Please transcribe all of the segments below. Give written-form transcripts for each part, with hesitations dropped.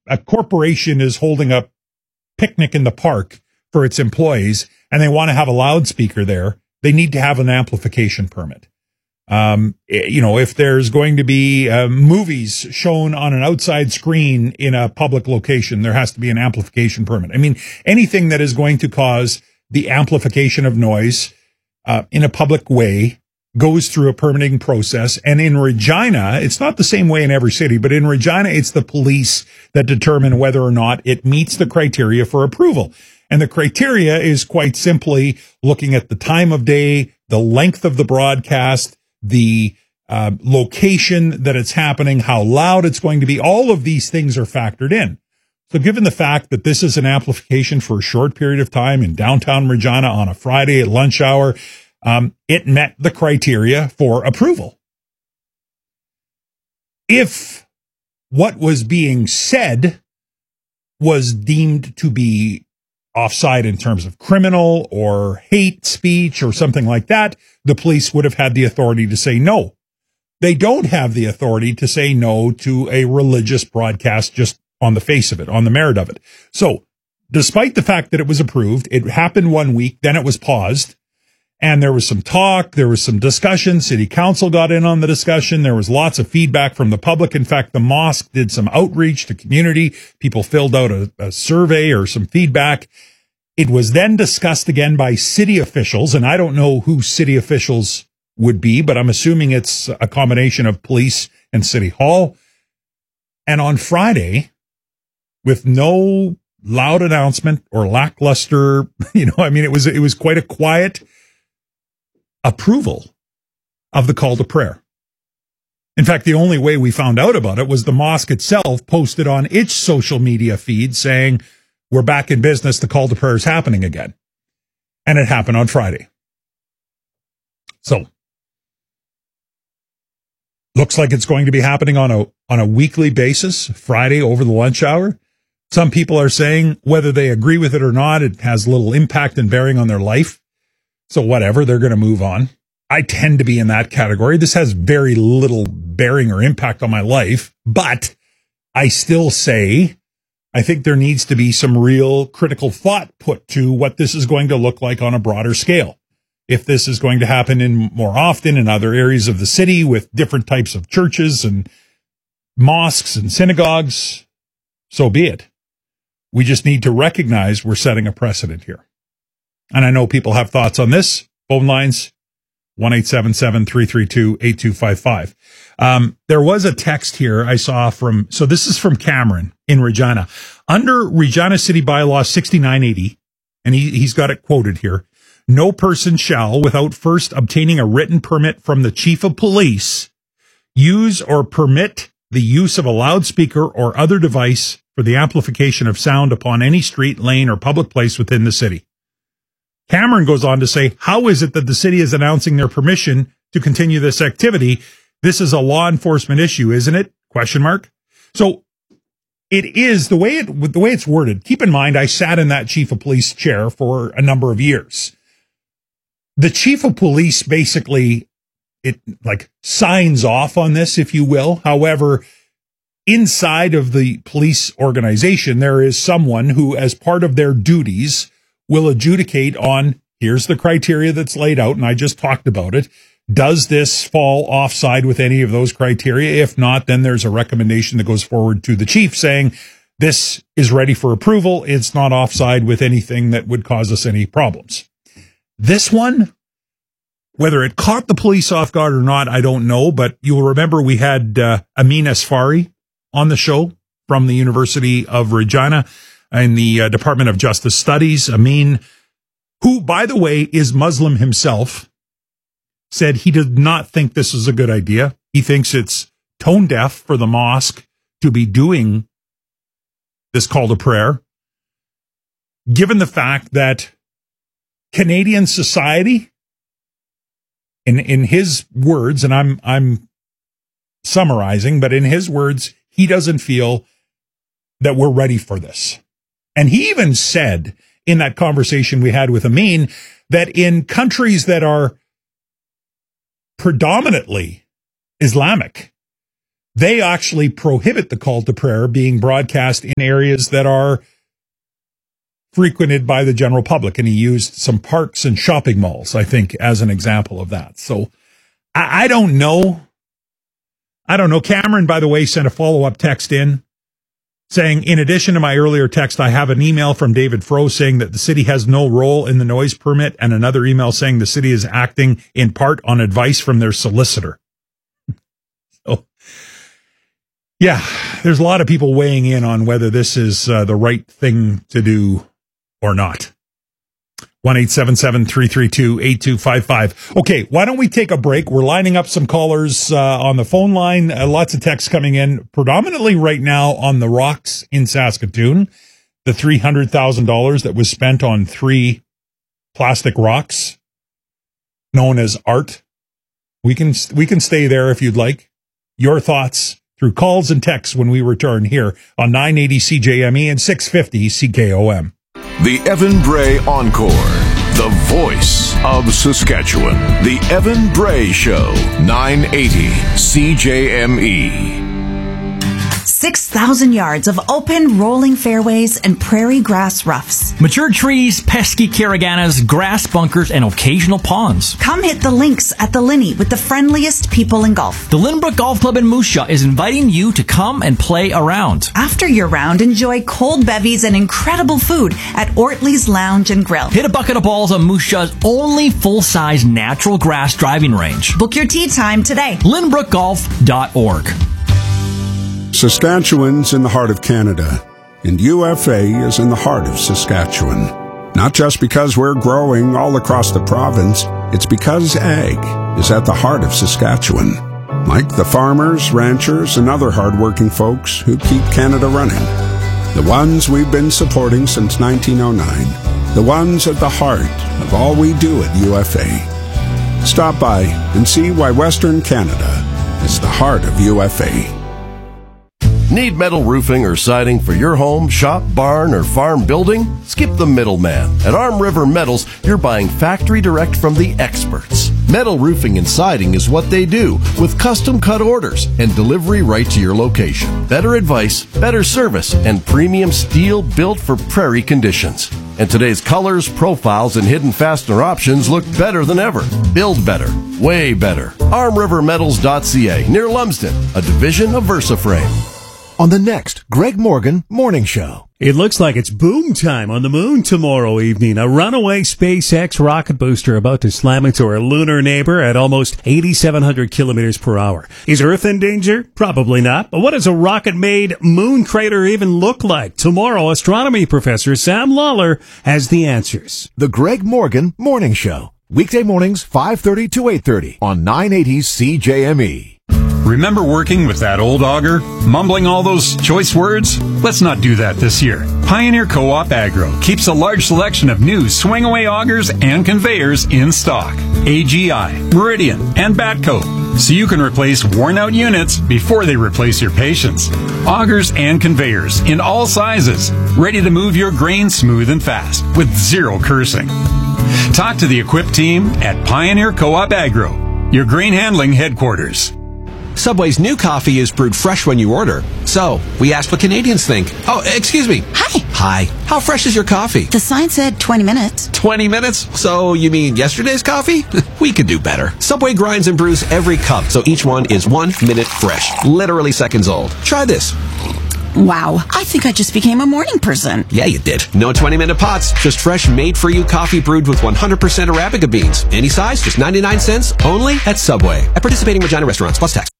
a corporation is holding a picnic in the park for its employees and they want to have a loudspeaker there, they need to have an amplification permit. If there's going to be movies shown on an outside screen in a public location, there has to be an amplification permit. I mean, anything that is going to cause the amplification of noise in a public way goes through a permitting process. And in Regina, it's not the same way in every city, but in Regina, it's the police that determine whether or not it meets the criteria for approval. And the criteria is quite simply looking at the time of day, the length of the broadcast, the location that it's happening, how loud it's going to be. All of these things are factored in. So given the fact that this is an amplification for a short period of time in downtown Regina on a Friday at lunch hour, it met the criteria for approval. If what was being said was deemed to be offside in terms of criminal or hate speech or something like that, the police would have had the authority to say no. They don't have the authority to say no to a religious broadcast just on the face of it, on the merit of it. So despite the fact that it was approved, it happened 1 week, then it was paused. And there was some talk, there was some discussion. City council got in on the discussion. There was lots of feedback from the public. In fact, the mosque did some outreach to community. People filled out a survey or some feedback. It was then discussed again by city officials. And I don't know who city officials would be, but I'm assuming it's a combination of police and city hall. And on Friday, with no loud announcement or lackluster, it was quite a quiet approval of the call to prayer. In fact, the only way we found out about it was the mosque itself posted on its social media feed saying, we're back in business, the call to prayer is happening again. And it happened on Friday. So, looks like it's going to be happening on a weekly basis, Friday over the lunch hour. Some people are saying whether they agree with it or not, it has little impact and bearing on their life. So whatever, they're going to move on. I tend to be in that category. This has very little bearing or impact on my life, but I still say I think there needs to be some real critical thought put to what this is going to look like on a broader scale. If this is going to happen in more often in other areas of the city with different types of churches and mosques and synagogues, so be it. We just need to recognize we're setting a precedent here. And I know people have thoughts on this. Phone lines, 1-877-332-8255. There was a text here I saw so this is from Cameron in Regina. Under Regina City Bylaw 6980, and he's got it quoted here, no person shall, without first obtaining a written permit from the chief of police, use or permit the use of a loudspeaker or other device for the amplification of sound upon any street, lane, or public place within the city. Cameron goes on to say, how is it that the city is announcing their permission to continue this activity? This is a law enforcement issue, isn't it? ? So it is the way it's worded. Keep in mind, I sat in that chief of police chair for a number of years. The chief of police basically signs off on this, if you will. However, inside of the police organization, there is someone who, as part of their duties, will adjudicate on, here's the criteria that's laid out, and I just talked about it. Does this fall offside with any of those criteria? If not, then there's a recommendation that goes forward to the chief saying, this is ready for approval. It's not offside with anything that would cause us any problems. This one, whether it caught the police off guard or not, I don't know, but you'll remember we had Amin Asfari on the show from the University of Regina in the Department of Justice Studies. Amin, who, by the way, is Muslim himself, said he did not think this is a good idea. He thinks it's tone deaf for the mosque to be doing this call to prayer, given the fact that Canadian society, in his words, and I'm summarizing, but in his words, he doesn't feel that we're ready for this. And he even said in that conversation we had with Amin that in countries that are predominantly Islamic, they actually prohibit the call to prayer being broadcast in areas that are frequented by the general public. And he used some parks and shopping malls, I think, as an example of that. So I don't know. Cameron, by the way, sent a follow-up text in saying, in addition to my earlier text, I have an email from David Froh saying that the city has no role in the noise permit, and another email saying the city is acting in part on advice from their solicitor. So, yeah, there's a lot of people weighing in on whether this is the right thing to do or not. 1-877-332-8255. Okay, why don't we take a break? We're lining up some callers on the phone line. Lots of texts coming in, predominantly right now on the rocks in Saskatoon. The $300,000 that was spent on 3 plastic rocks known as art. We can stay there if you'd like. Your thoughts through calls and texts when we return here on 980 CJME and 650 CKOM. The Evan Bray Encore, the voice of Saskatchewan. The Evan Bray Show, 980 CJME. 6,000 yards of open, rolling fairways and prairie grass roughs. Mature trees, pesky caraganas, grass bunkers, and occasional ponds. Come hit the links at the Linney with the friendliest people in golf. The Lynbrook Golf Club in Moose Jaw is inviting you to come and play around. After your round, enjoy cold bevies and incredible food at Ortley's Lounge and Grill. Hit a bucket of balls on Moose Jaw's only full-size natural grass driving range. Book your tee time today. LynbrookGolf.org. Saskatchewan's in the heart of Canada, and UFA is in the heart of Saskatchewan. Not just because we're growing all across the province, it's because ag is at the heart of Saskatchewan. Like the farmers, ranchers, and other hardworking folks who keep Canada running. The ones we've been supporting since 1909. The ones at the heart of all we do at UFA. Stop by and see why Western Canada is the heart of UFA. Need metal roofing or siding for your home, shop, barn, or farm building? Skip the middleman. At Arm River Metals, you're buying factory direct from the experts. Metal roofing and siding is what they do, with custom cut orders and delivery right to your location. Better advice, better service, and premium steel built for prairie conditions. And today's colors, profiles, and hidden fastener options look better than ever. Build better. Way better. ArmRiverMetals.ca, near Lumsden, a division of VersaFrame. On the next Greg Morgan Morning Show. It looks like it's boom time on the moon tomorrow evening. A runaway SpaceX rocket booster about to slam into our lunar neighbor at almost 8,700 kilometers per hour. Is Earth in danger? Probably not. But what does a rocket-made moon crater even look like? Tomorrow, astronomy professor Sam Lawler has the answers. The Greg Morgan Morning Show. Weekday mornings, 5:30 to 8:30 on 980 CJME. Remember working with that old auger? Mumbling all those choice words? Let's not do that this year. Pioneer Co-op Agro keeps a large selection of new swing-away augers and conveyors in stock. AGI, Meridian, and Batco. So you can replace worn-out units before they replace your patience. Augers and conveyors in all sizes, ready to move your grain smooth and fast with zero cursing. Talk to the equipped team at Pioneer Co-op Agro, your grain handling headquarters. Subway's new coffee is brewed fresh when you order. So, we asked what Canadians think. Oh, excuse me. Hi. Hi. How fresh is your coffee? The sign said 20 minutes. 20 minutes? So, you mean yesterday's coffee? We could do better. Subway grinds and brews every cup, so each one is 1 minute fresh. Literally seconds old. Try this. Wow, I think I just became a morning person. Yeah, you did. No 20-minute pots, just fresh, made-for-you coffee brewed with 100% Arabica beans. Any size, just 99 cents, only at Subway. At participating Regina restaurants, plus tax.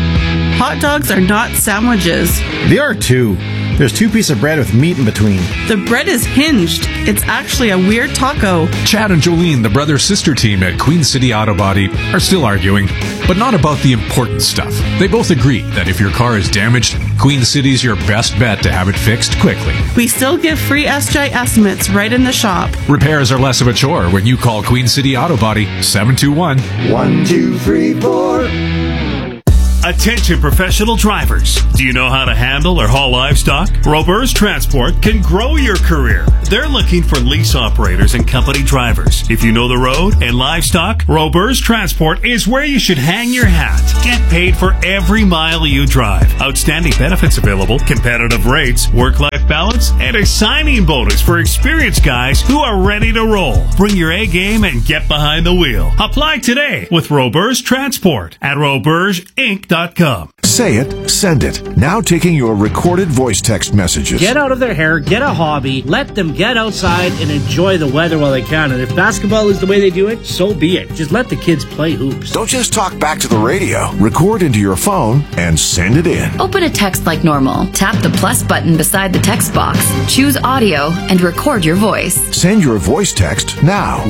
Hot dogs are not sandwiches. They are too. There's 2 pieces of bread with meat in between. The bread is hinged. It's actually a weird taco. Chad and Jolene, the brother-sister team at Queen City Auto Body, are still arguing, but not about the important stuff. They both agree that if your car is damaged, Queen City's your best bet to have it fixed quickly. We still give free SJ estimates right in the shop. Repairs are less of a chore when you call Queen City Auto Body 721-1234. Attention professional drivers. Do you know how to handle or haul livestock? Roberts Transport can grow your career. They're looking for lease operators and company drivers. If you know the road and livestock, Roberts Transport is where you should hang your hat. Get paid for every mile you drive. Outstanding benefits available, competitive rates, work-life balance, and a signing bonus for experienced guys who are ready to roll. Bring your A game and get behind the wheel. Apply today with Roberts Transport at robertsinc.com. Say it, send it. Now taking your recorded voice text messages. Get out of their hair, get a hobby, let them get outside and enjoy the weather while they can. And if basketball is the way they do it, so be it. Just let the kids play hoops. Don't just talk back to the radio. Record into your phone and send it in. Open a text like normal. Tap the plus button beside the text box. Choose audio and record your voice. Send your voice text now.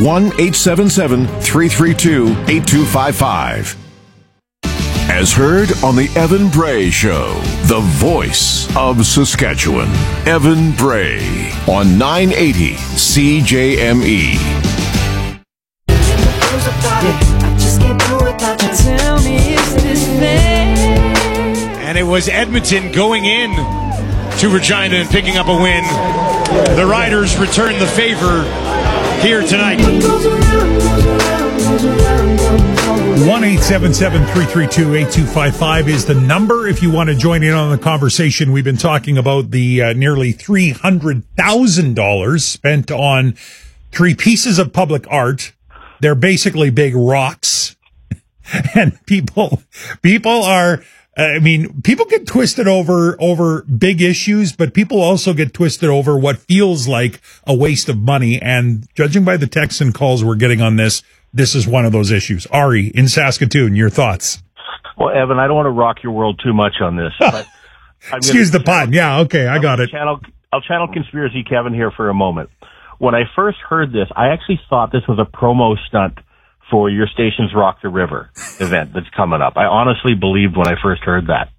1-877-332-8255. As heard on the Evan Bray Show, the voice of Saskatchewan. Evan Bray on 980 CJME. And it was Edmonton going in to Regina and picking up a win. The Riders return the favor here tonight. 1-877-332-8255 is the number if you want to join in on the conversation. We've been talking about the nearly $300,000 spent on 3 pieces of public art. They're basically big rocks. And people are, people get twisted over big issues, but people also get twisted over what feels like a waste of money. And judging by the texts and calls we're getting on this is one of those issues. Ari in Saskatoon, your thoughts? Well, Evan, I don't want to rock your world too much on this, but excuse the pun. Yeah, okay, I got it. I'll channel Conspiracy Kevin here for a moment. When I first heard this, I actually thought this was a promo stunt for your station's Rock the River event that's coming up. I honestly believed when I first heard that.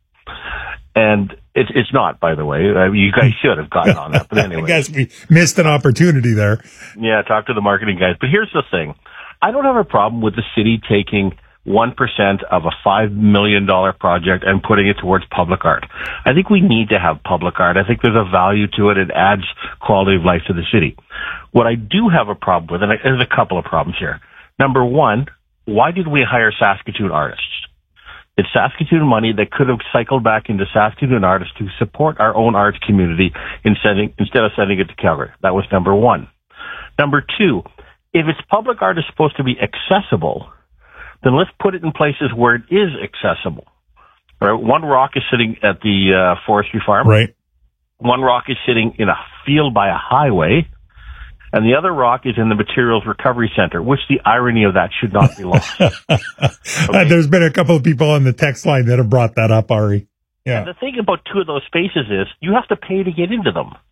And it's not, by the way. You guys should have gotten on that. But anyway. I guess we missed an opportunity there. Yeah, talk to the marketing guys. But here's the thing. I don't have a problem with the city taking 1% of a $5 million project and putting it towards public art. I think we need to have public art. I think there's a value to it. It adds quality of life to the city. What I do have a problem with, and there's a couple of problems here. Number one, why did we hire Saskatoon artists? It's Saskatoon money that could have cycled back into Saskatoon artists to support our own arts community instead of sending it to Calgary. That was number one. Number two, if it's public art is supposed to be accessible, then let's put it in places where it is accessible. Right? One rock is sitting at the forestry farm. Right. One rock is sitting in a field by a highway. And the other rock is in the Materials Recovery Center, which the irony of that should not be lost. Okay? There's been a couple of people on the text line that have brought that up, Ari. Yeah. And the thing about 2 of those spaces is you have to pay to get into them.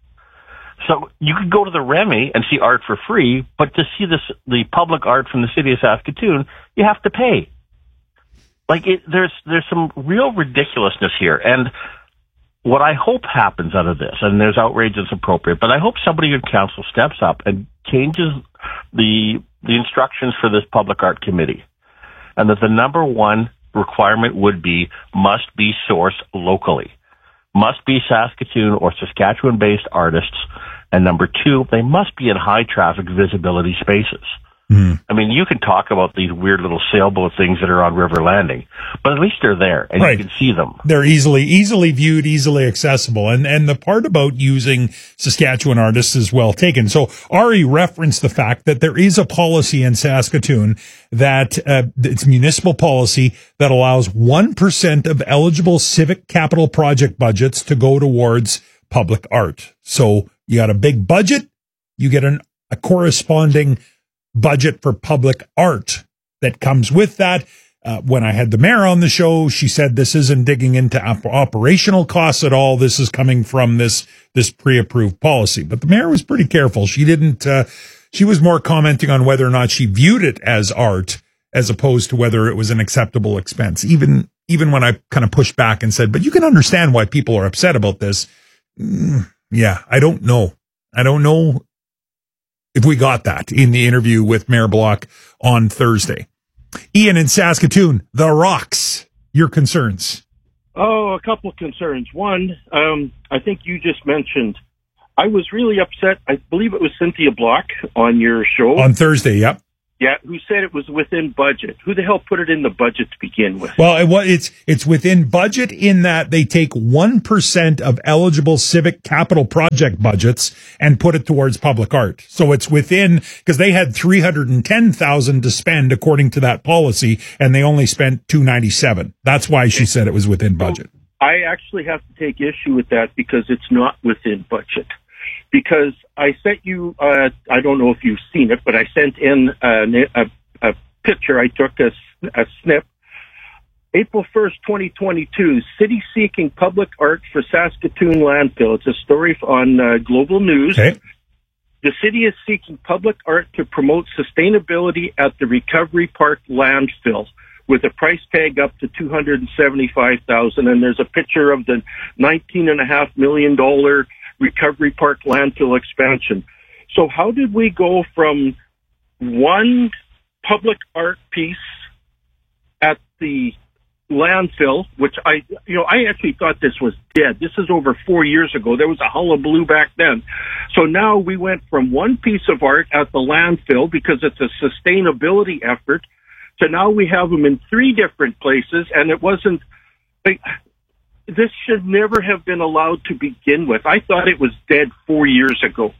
So you could go to the Remy and see art for free, but to see the public art from the city of Saskatoon, you have to pay. There's some real ridiculousness here. And what I hope happens out of this, and there's outrage that's appropriate, but I hope somebody in council steps up and changes the instructions for this public art committee. And that the number one requirement must be sourced locally. Must be Saskatoon or Saskatchewan-based artists. And number two, they must be in high-traffic visibility spaces. Mm. I mean, you can talk about these weird little sailboat things that are on River Landing, but at least they're there, and right. You can see them. They're easily viewed, easily accessible. And the part about using Saskatchewan artists is well taken. So Ari referenced the fact that there is a policy in Saskatoon that it's municipal policy that allows 1% of eligible civic capital project budgets to go towards public art. So you got a big budget, you get a corresponding budget for public art that comes with that. When I had the mayor on the show, she said this isn't digging into operational costs at all. This is coming from this pre-approved policy. But the mayor was pretty careful. She didn't. She was more commenting on whether or not she viewed it as art as opposed to whether it was an acceptable expense. Even when I kind of pushed back and said, but you can understand why people are upset about this. Yeah, I don't know. I don't know if we got that in the interview with Mayor Block on Thursday. Ian in Saskatoon, the rocks. your concerns. Oh, a couple of concerns. One, I think you just mentioned, I was really upset. I believe it was Cynthia Block on your show. On Thursday, yep. Yeah, who said it was within budget. Who the hell put it in the budget to begin with? Well, it's within budget in that they take 1% of eligible civic capital project budgets and put it towards public art. So it's within, because they had $310,000 to spend according to that policy, and they only spent $297. That's why she said it was within budget. I actually have to take issue with that because it's not within budget. Because I sent you, I don't know if you've seen it, but I sent in a picture. I took a snip. April 1st, 2022, city seeking public art for Saskatoon landfill. It's a story on Global News. Okay. The city is seeking public art to promote sustainability at the Recovery Park landfill with a price tag up to $275,000. And there's a picture of the $19.5 million Recovery Park landfill expansion. So how did we go from one public art piece at the landfill, which I actually thought this was dead. This is over 4 years ago. There was a hullabaloo back then. So now we went from one piece of art at the landfill because it's a sustainability effort to now we have them in 3 different places, and it wasn't... This should never have been allowed to begin with. I thought it was dead 4 years ago.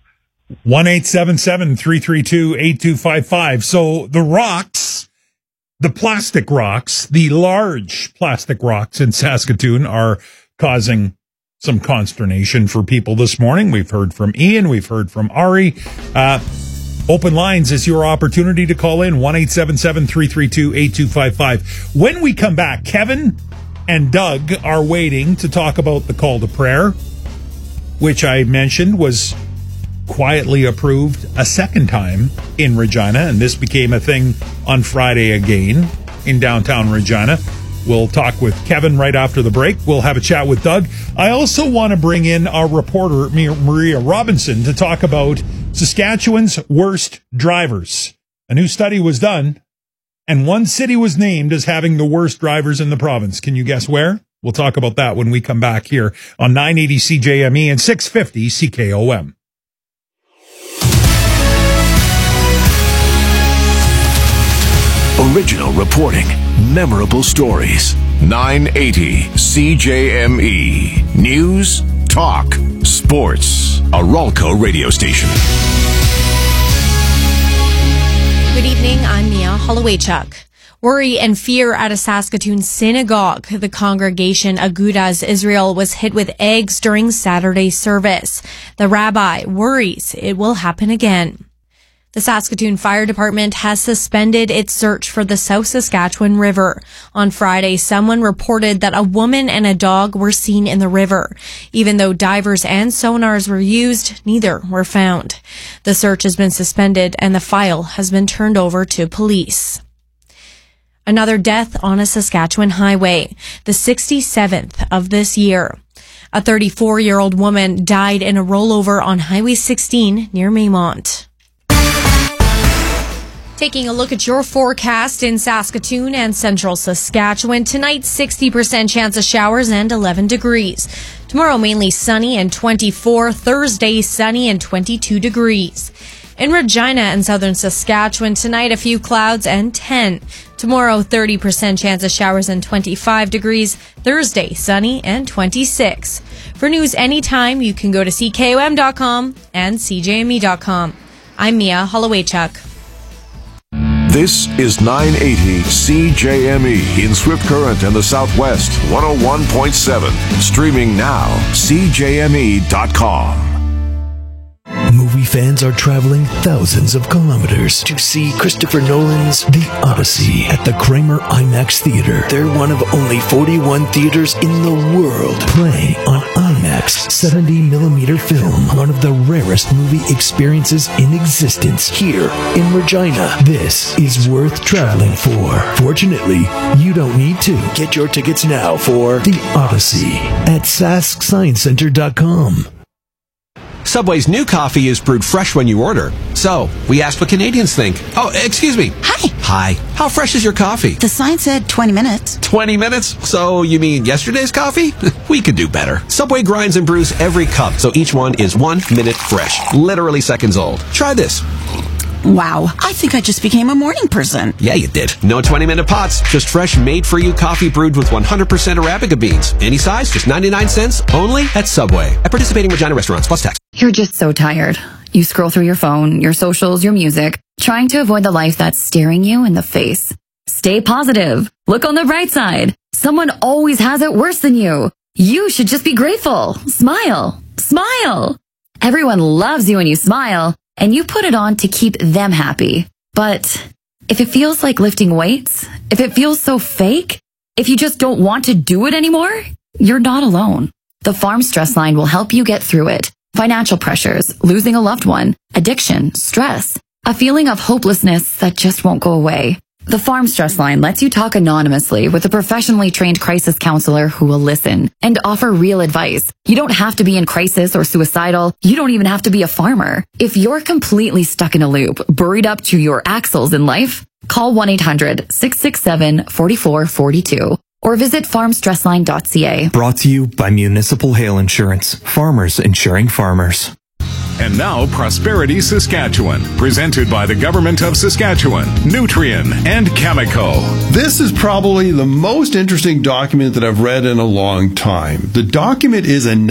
1-877-332-8255. So the rocks, the plastic rocks, the large plastic rocks in Saskatoon are causing some consternation for people this morning. We've heard from Ian. We've heard from Ari. Open lines is your opportunity to call in. 1-877-332-8255. When we come back, Kevin and Doug are waiting to talk about the call to prayer, which I mentioned was quietly approved a second time in Regina, and this became a thing on Friday again in downtown Regina. We'll talk with Kevin right after the break. We'll have a chat with Doug. I also want to bring in our reporter, Maria Robinson, to talk about Saskatchewan's worst drivers. A new study was done, and one city was named as having the worst drivers in the province. Can you guess where? We'll talk about that when we come back here on 980 CJME and 650 CKOM. Original reporting, memorable stories. 980 CJME. News, talk, sports. A Ralco radio station. Good evening, I'm Mia Holowaychuk. Worry and fear at a Saskatoon synagogue. The congregation Agudas Israel was hit with eggs during Saturday's service. The rabbi worries it will happen again. The Saskatoon Fire Department has suspended its search for the South Saskatchewan River. On Friday, someone reported that a woman and a dog were seen in the river. Even though divers and sonars were used, neither were found. The search has been suspended and the file has been turned over to police. Another death on a Saskatchewan highway, the 67th of this year. A 34-year-old woman died in a rollover on Highway 16 near Maymont. Taking a look at your forecast in Saskatoon and central Saskatchewan. Tonight, 60% chance of showers and 11 degrees. Tomorrow, mainly sunny and 24. Thursday, sunny and 22 degrees. In Regina and southern Saskatchewan, tonight, a few clouds and 10. Tomorrow, 30% chance of showers and 25 degrees. Thursday, sunny and 26. For news anytime, you can go to CKOM.com and CJME.com. I'm Mia Holowaychuk. This is 980 CJME in Swift Current and the Southwest, 101.7. Streaming now, CJME.com. Movie fans are traveling thousands of kilometers to see Christopher Nolan's The Odyssey at the Kramer IMAX Theater. They're one of only 41 theaters in the world playing on IMAX 70mm film, one of the rarest movie experiences in existence here in Regina. This is worth traveling for. Fortunately, you don't need to. Get your tickets now for The Odyssey at SaskScienceCenter.com. Subway's new coffee is brewed fresh when you order. So, we asked what Canadians think. Oh, excuse me. Hi. How fresh is your coffee? The sign said 20 minutes. 20 minutes? So, you mean yesterday's coffee? We could do better. Subway grinds and brews every cup, so each one is 1 minute fresh. Literally seconds old. Try this. Wow, I think I just became a morning person. Yeah, you did. No 20-minute pots, just fresh, made-for-you coffee brewed with 100% Arabica beans. Any size, just 99 cents, only at Subway. At participating Regina restaurants, plus tax. You're just so tired. You scroll through your phone, your socials, your music, trying to avoid the life that's staring you in the face. Stay positive. Look on the bright side. Someone always has it worse than you. You should just be grateful. Smile. Smile. Everyone loves you when you smile, and you put it on to keep them happy. But if it feels like lifting weights, if it feels so fake, if you just don't want to do it anymore, you're not alone. The Farm Stress Line will help you get through it. Financial pressures, losing a loved one, addiction, stress, a feeling of hopelessness that just won't go away. The Farm Stress Line lets you talk anonymously with a professionally trained crisis counselor who will listen and offer real advice. You don't have to be in crisis or suicidal. You don't even have to be a farmer. If you're completely stuck in a loop, buried up to your axles in life, call 1-800-667-4442 or visit farmstressline.ca. Brought to you by Municipal Hail Insurance. Farmers insuring farmers. And now, Prosperity Saskatchewan, presented by the Government of Saskatchewan, Nutrien, and Cameco. This is probably the most interesting document that I've read in a long time. The document is a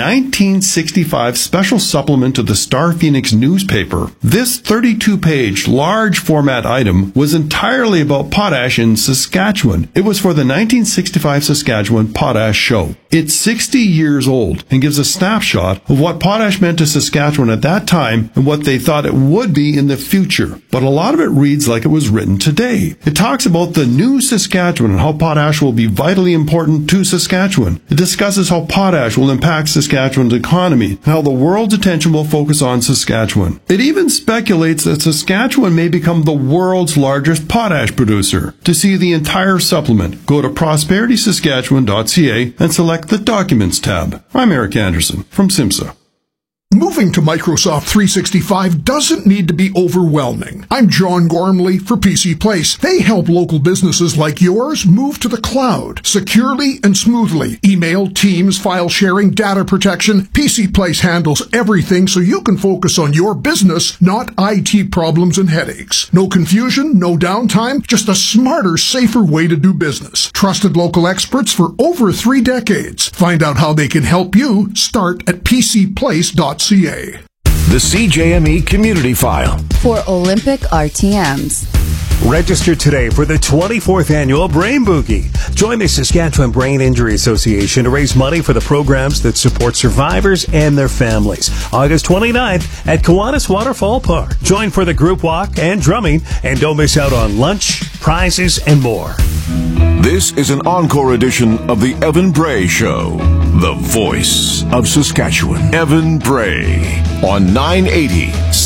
1965 special supplement to the Star Phoenix newspaper. This 32-page, large format item was entirely about potash in Saskatchewan. It was for the 1965 Saskatchewan Potash Show. It's 60 years old and gives a snapshot of what potash meant to Saskatchewan at that time and what they thought it would be in the future. But a lot of it reads like it was written today. It talks about the new Saskatchewan and how potash will be vitally important to Saskatchewan. It discusses how potash will impact Saskatchewan's economy and how the world's attention will focus on Saskatchewan. It even speculates that Saskatchewan may become the world's largest potash producer. To see the entire supplement, go to prosperitysaskatchewan.ca and select the Documents tab. I'm Eric Anderson from SIMSA. Moving to Microsoft 365 doesn't need to be overwhelming. I'm John Gormley for PC Place. They help local businesses like yours move to the cloud securely and smoothly. Email, Teams, file sharing, data protection. PC Place handles everything so you can focus on your business, not IT problems and headaches. No confusion, no downtime, just a smarter, safer way to do business. Trusted local experts for over 3 decades. Find out how they can help you. Start at pcplace.ca. The CJME Community File for Olympic RTMs. Register today for the 24th annual Brain Boogie. Join the Saskatchewan Brain Injury Association to raise money for the programs that support survivors and their families. August 29th at Kiwanis Waterfall Park. Join for the group walk and drumming, and don't miss out on lunch, prizes, and more. This is an encore edition of the Evan Bray Show, the voice of Saskatchewan. Evan Bray on 980